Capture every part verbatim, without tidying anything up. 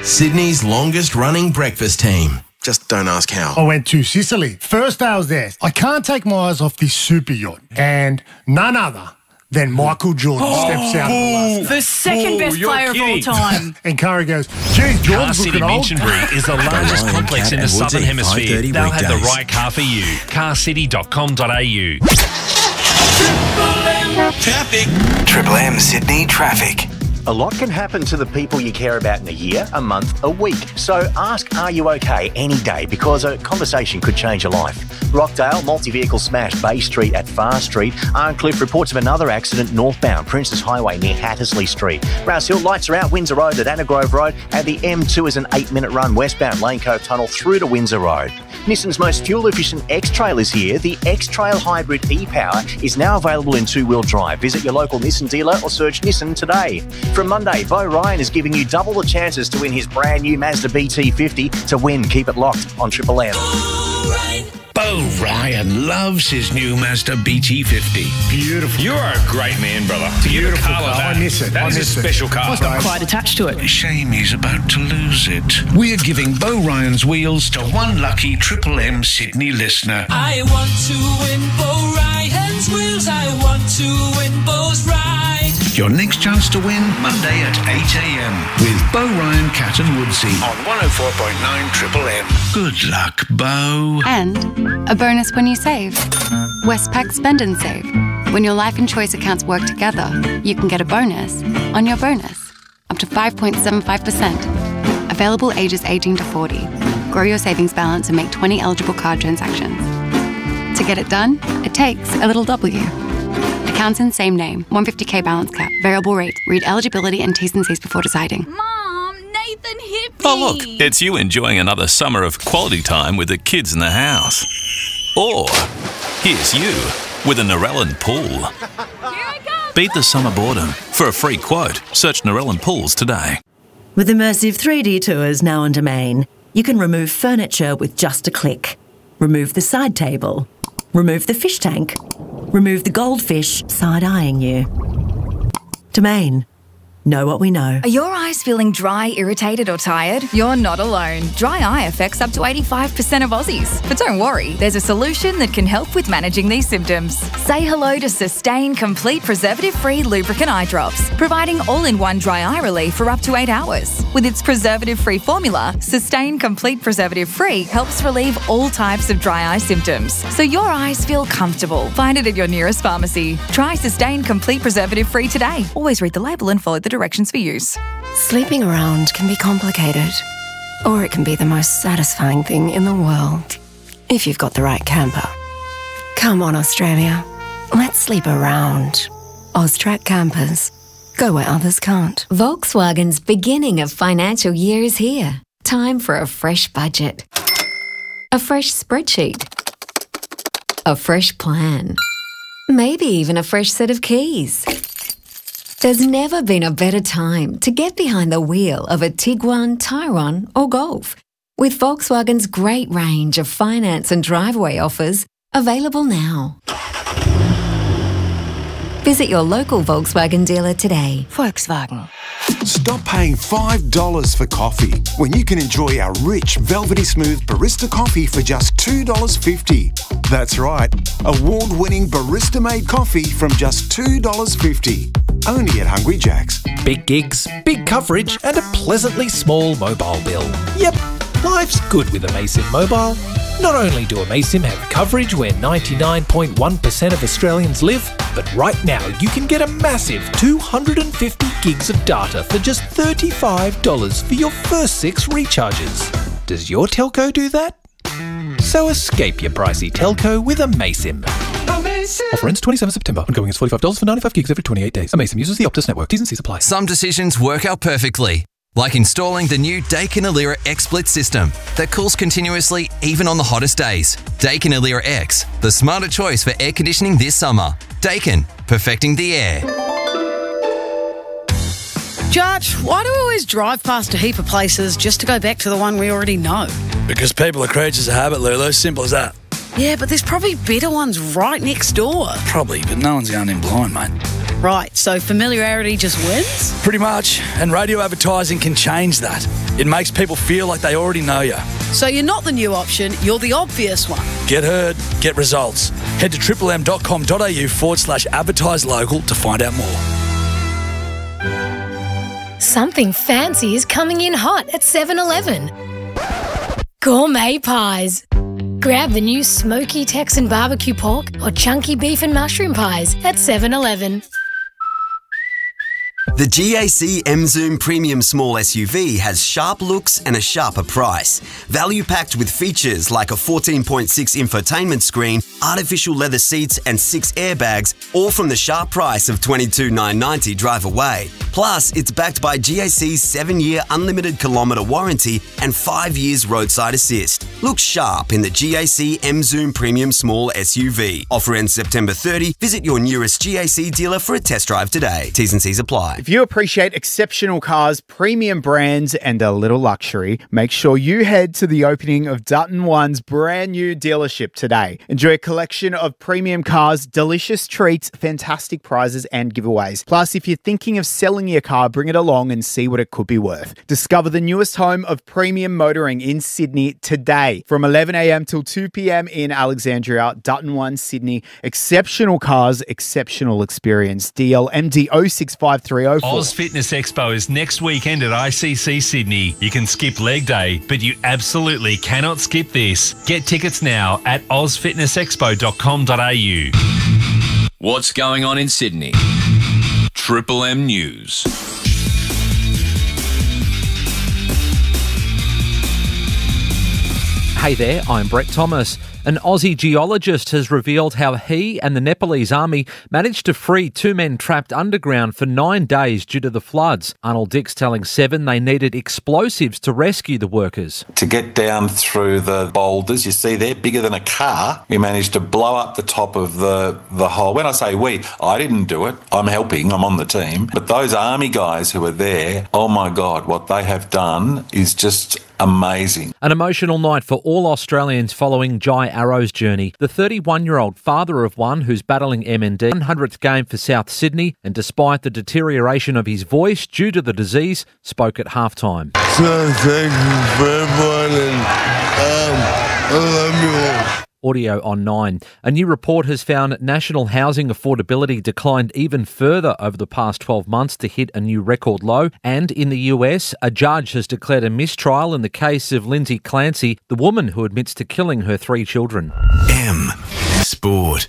Sydney's longest-running breakfast team. Just don't ask how. I went to Sicily. First day I was there. I can't take my eyes off this super yacht. And none other than Michael Jordan oh, steps out. Ooh, the second ooh, best player kidding. of all time. And Curry goes, geez, Jordan's looking old. Car City Minchinbury is the largest complex in the Southern Hemisphere. They'll have the right car for you. car city dot com dot a u. Traffic. Triple M Sydney traffic. A lot can happen to the people you care about in a year, a month, a week. So ask, are you okay any day? Because a conversation could change your life. Rockdale, multi-vehicle smash Bay Street at Far Street. Arncliffe, reports of another accident northbound Princess Highway near Hattersley Street. Rouse Hill, lights are out Windsor Road at Anna Grove Road. And the M two is an eight-minute run westbound Lane Cove Tunnel through to Windsor Road. Nissan's most fuel-efficient X-Trail is here. The X-Trail Hybrid e-Power is now available in two-wheel drive. Visit your local Nissan dealer or search Nissan today. From Monday, Bo Ryan is giving you double the chances to win his brand new Mazda B T fifty. To win, keep it locked on Triple M. Bo Ryan loves his new Mazda B T fifty. Beautiful. You are a great man, brother. To Beautiful get a car car. like that, I miss it. That I is miss a special it. car. I'm quite attached to it. Shame he's about to lose it. We're giving Bo Ryan's wheels to one lucky Triple M Sydney listener. I want to win Bo Ryan's wheels. I want to win Bo's ride. Your next chance to win, Monday at eight a m with Bo Ryan, Cat and Woodsy on one oh four point nine Triple M. Good luck, Bo. And a bonus when you save. Westpac Spend and Save. When your life and choice accounts work together, you can get a bonus on your bonus. Up to five point seven five percent. Available ages eighteen to forty. Grow your savings balance and make twenty eligible card transactions. To get it done, it takes a little W. Accounts in same name. one hundred fifty k balance cap. Variable rate. Read eligibility and T's and C's before deciding. Mom, Nathan hit me. Oh, look, it's you enjoying another summer of quality time with the kids in the house. Or here's you with a Narellan pool. Here I come. Beat the summer boredom. For a free quote, search Narellan Pools today. With immersive three D tours now on Domain, you can remove furniture with just a click. Remove the side table. Remove the fish tank. Remove the goldfish side-eyeing you. Domain. Know what we know. Are your eyes feeling dry, irritated or tired? You're not alone. Dry eye affects up to eighty-five percent of Aussies. But don't worry, there's a solution that can help with managing these symptoms. Say hello to Sustain Complete Preservative-Free Lubricant Eye Drops, providing all-in-one dry eye relief for up to eight hours. With its preservative-free formula, Sustain Complete Preservative-Free helps relieve all types of dry eye symptoms, so your eyes feel comfortable. Find it at your nearest pharmacy. Try Sustain Complete Preservative-Free today. Always read the label and follow the directions for use. Sleeping around can be complicated, or it can be the most satisfying thing in the world, if you've got the right camper. Come on, Australia. Let's sleep around. Austrac campers. Go where others can't. Volkswagen's beginning of financial year is here. Time for a fresh budget. A fresh spreadsheet. A fresh plan. Maybe even a fresh set of keys. There's never been a better time to get behind the wheel of a Tiguan, Tyrone or Golf, with Volkswagen's great range of finance and driveway offers available now. Visit your local Volkswagen dealer today. Volkswagen. Stop paying five dollars for coffee when you can enjoy our rich, velvety smooth barista coffee for just two dollars fifty. That's right, award-winning barista-made coffee from just two dollars fifty. Only at Hungry Jack's. Big gigs, big coverage and a pleasantly small mobile bill. Yep, life's good with Amaysim Mobile. Not only do Amaysim have coverage where ninety-nine point one percent of Australians live, but right now you can get a massive two hundred fifty gigs of data for just thirty-five dollars for your first six recharges. Does your telco do that? So escape your pricey telco with Amaysim. Offer ends twenty-seventh of September. Ongoing is forty-five dollars for ninety-five gigs every twenty-eight days. Amaysim uses the Optus network. T's and C's apply. Some decisions work out perfectly. Like installing the new Daikin Alira X-Split system that cools continuously even on the hottest days. Daikin Alira X, the smarter choice for air conditioning this summer. Daikin, perfecting the air. Judge, why do we always drive past a heap of places just to go back to the one we already know? Because people are creatures of habit, Lulu. Simple as that. Yeah, but there's probably better ones right next door. Probably, but no one's going in blind, mate. Right, so familiarity just wins? Pretty much. And radio advertising can change that. It makes people feel like they already know you. So you're not the new option, you're the obvious one. Get heard, get results. Head to triplem.com.au forward slash advertise local to find out more. Something fancy is coming in hot at seven eleven. Gourmet pies. Grab the new smoky Texan barbecue pork or chunky beef and mushroom pies at seven eleven. The G A C M-Zoom Premium Small S U V has sharp looks and a sharper price. Value packed with features like a fourteen point six infotainment screen, artificial leather seats and six airbags, all from the sharp price of twenty-two thousand nine hundred ninety dollars drive away. Plus, it's backed by G A C's seven year unlimited kilometre warranty and five years roadside assist. Look sharp in the G A C M-Zoom Premium Small S U V. Offer ends September thirtieth. Visit your nearest G A C dealer for a test drive today. T's and C's apply. If you appreciate exceptional cars, premium brands, and a little luxury, make sure you head to the opening of Dutton One's brand new dealership today. Enjoy a collection of premium cars, delicious treats, fantastic prizes, and giveaways. Plus, if you're thinking of selling your car, bring it along and see what it could be worth. Discover the newest home of premium motoring in Sydney today from eleven a m till two p m in Alexandria. Dutton One Sydney. Exceptional cars, exceptional experience. D L M D oh six five three oh four. Oz Fitness Expo is next weekend at I C C Sydney. You can skip leg day, but you absolutely cannot skip this. Get tickets now at oz fitness expo dot com dot a u. What's going on in Sydney? Triple M News. Hey there, I'm Brett Thomas. An Aussie geologist has revealed how he and the Nepalese army managed to free two men trapped underground for nine days due to the floods. Arnold Dix telling Seven they needed explosives to rescue the workers. To get down through the boulders, you see they're bigger than a car. We managed to blow up the top of the, the hole. When I say we, I didn't do it. I'm helping, I'm on the team. But those army guys who are there, oh my God, what they have done is just amazing. An emotional night for all Australians following Jai Arrow's journey. The thirty-one-year-old father of one who's battling M N D, one hundredth game for South Sydney, and despite the deterioration of his voice due to the disease, spoke at halftime. So thank you for everyone, and um, I love you all. Audio on nine. A new report has found national housing affordability declined even further over the past twelve months to hit a new record low. And in the U S, a judge has declared a mistrial in the case of Lindsay Clancy, the woman who admits to killing her three children. M Sport.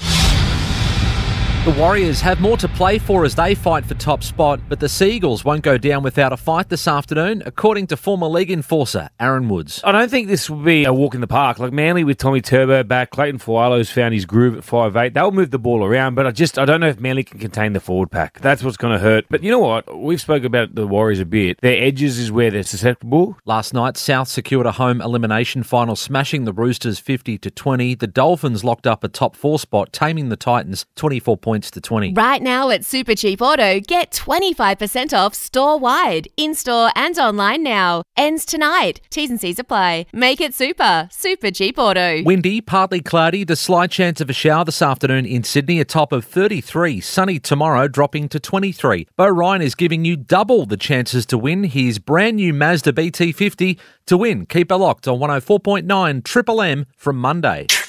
The Warriors have more to play for as they fight for top spot, but the Seagulls won't go down without a fight this afternoon, according to former league enforcer Aaron Woods. I don't think this will be a walk in the park. Like Manly with Tommy Turbo back, Clayton Fualo's found his groove at five eight. They'll move the ball around, but I just I don't know if Manly can contain the forward pack. That's what's going to hurt. But you know what? We've spoken about the Warriors a bit. Their edges is where they're susceptible. Last night, South secured a home elimination final, smashing the Roosters fifty to twenty. The Dolphins locked up a top four spot, taming the Titans twenty-four points to twenty. Right now at Super Cheap Auto, get twenty-five percent off store-wide, in-store and online now. Ends tonight. T's and C's apply. Make it super. Super Cheap Auto. Windy, partly cloudy, the slight chance of a shower this afternoon in Sydney, a top of thirty-three. Sunny tomorrow, dropping to twenty-three. Bo Ryan is giving you double the chances to win his brand new Mazda B T fifty. To win, keep it locked on one oh four point nine Triple M from Monday.